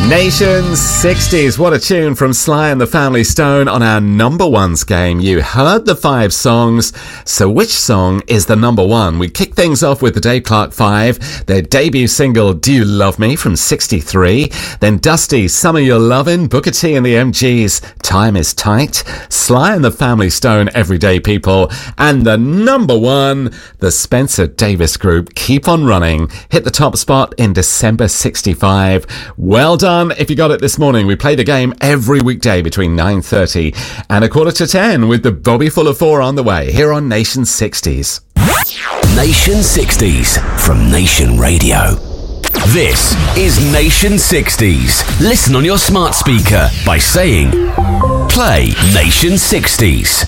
Nation 60s. What a tune from Sly and the Family Stone on our number ones game. You heard the 5 songs. So which song is the number one? We kick things off with the Dave Clark 5, their debut single Do You Love Me from 63. Then Dusty, Summer You're Lovin', Booker T and the MGs, Time Is Tight, Sly and the Family Stone, Everyday People, and the number one, the Spencer Davis Group, Keep On Running, hit the top spot in December 65. Well done if you got it this morning. We play the game every weekday between 9:30 and 9:45 with the Bobby Fuller 4 on the way here on Nation 60s. Nation 60s from Nation Radio. This is Nation 60s. Listen on your smart speaker by saying, play Nation 60s.